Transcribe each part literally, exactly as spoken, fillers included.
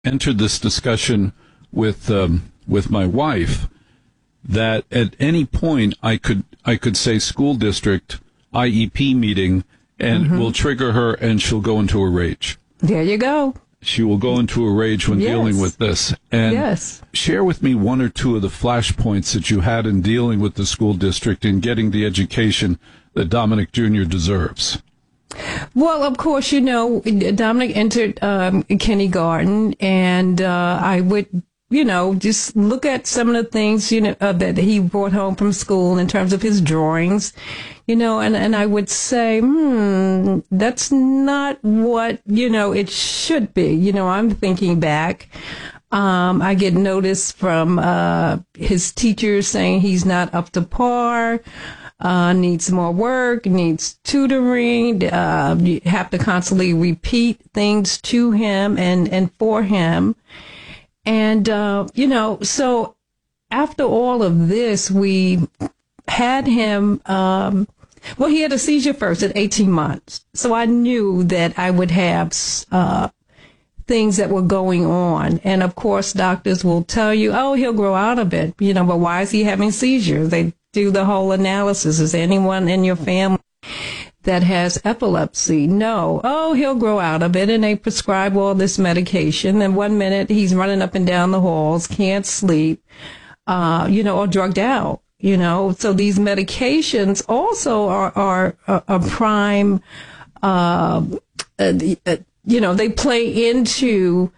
entered this discussion with um, with my wife that at any point I could I could say school district I E P meeting and mm-hmm. will trigger her and she'll go into a rage. There you go. She will go into a rage when yes. dealing with this. And yes. share with me one or two of the flashpoints that you had in dealing with the school district and getting the education that Dominic Junior deserves. Well, of course, you know, Dominic entered um, kindergarten, and uh, I would, you know, just look at some of the things, you know, uh, that he brought home from school in terms of his drawings, you know, and, and I would say, hmm, that's not what, you know, it should be. You know, I'm thinking back. Um, I get notice from uh, his teachers saying he's not up to par. Uh, needs more work, needs tutoring, uh, you have to constantly repeat things to him and, and for him. And, uh, you know, so after all of this, we had him, um, well, he had a seizure first at eighteen months. So I knew that I would have, uh, things that were going on. And of course, doctors will tell you, oh, he'll grow out of it, you know, but why is he having seizures? They do the whole analysis. Is there anyone in your family that has epilepsy? No. Oh, he'll grow out of it. And they prescribe all this medication. And one minute he's running up and down the halls, can't sleep, uh, you know, or drugged out, you know. So these medications also are, are a, a prime, uh, uh, uh, you know, they play into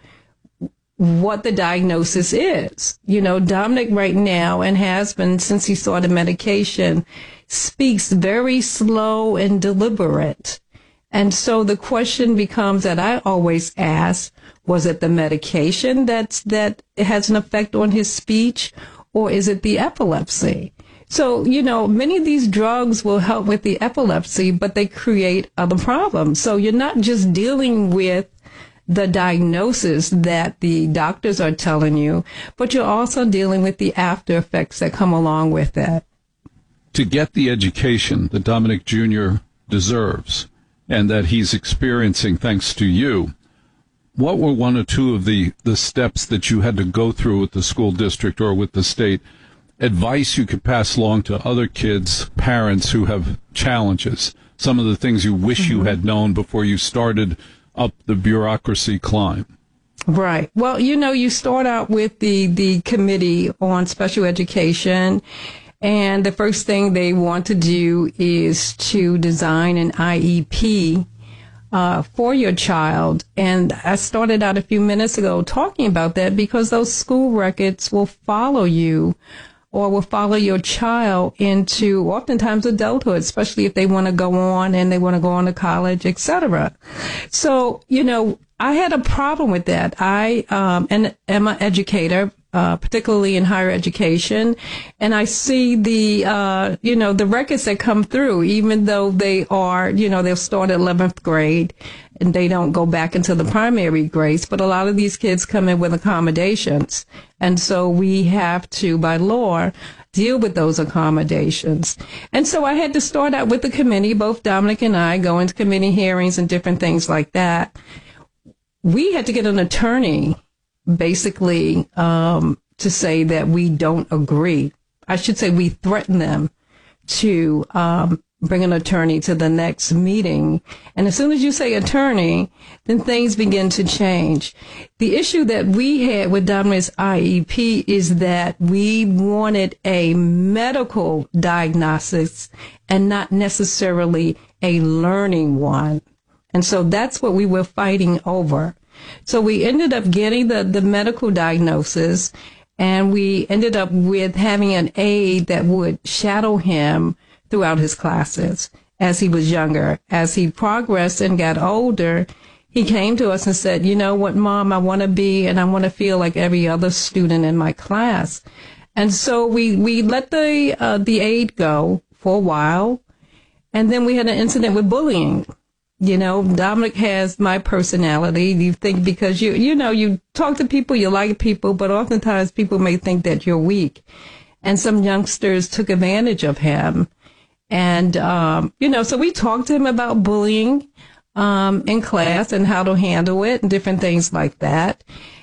what the diagnosis is. You know, Dominic right now, and has been since he started medication, speaks very slow and deliberate. And so the question becomes that I always ask, was it the medication that's, that has an effect on his speech, or is it the epilepsy? So, you know, many of these drugs will help with the epilepsy, but they create other problems. So you're not just dealing with the diagnosis that the doctors are telling you, but you're also dealing with the after effects that come along with that. To get the education that Dominic Junior deserves and that he's experiencing thanks to you, what were one or two of the, the steps that you had to go through with the school district or with the state? Advice you could pass along to other kids, parents who have challenges, some of the things you wish mm-hmm. you had known before you started up the bureaucracy climb. Right. Well, you know, you start out with the, the committee on special education, and the first thing they want to do is to design an I E P uh, for your child. And I started out a few minutes ago talking about that because those school records will follow you or will follow your child into oftentimes adulthood, especially if they want to go on and they want to go on to college, et cetera. So, you know, I had a problem with that. I um, am an educator, uh, particularly in higher education, and I see the, uh, you know, the records that come through, even though they are, you know, they'll start at eleventh grade and they don't go back into the primary grades, but a lot of these kids come in with accommodations. And so we have to, by law, deal with those accommodations. And so I had to start out with the committee, both Dominic and I go into committee hearings and different things like that. We had to get an attorney, basically, um, to say that we don't agree. I should say we threaten them to um, bring an attorney to the next meeting. And as soon as you say attorney, then things begin to change. The issue that we had with Dominic's I E P is that we wanted a medical diagnosis and not necessarily a learning one. And so that's what we were fighting over. So we ended up getting the, the medical diagnosis, and we ended up with having an aide that would shadow him throughout his classes as he was younger. As he progressed and got older, he came to us and said, you know what, Mom, I want to be and I want to feel like every other student in my class. And so we, we let the, uh, the aide go for a while. And then we had an incident with bullying. You know, Dominic has my personality. You think because you, you know, you talk to people, you like people, but oftentimes people may think that you're weak. And some youngsters took advantage of him. And, um, you know, so we talked to him about bullying, um, in class and how to handle it and different things like that.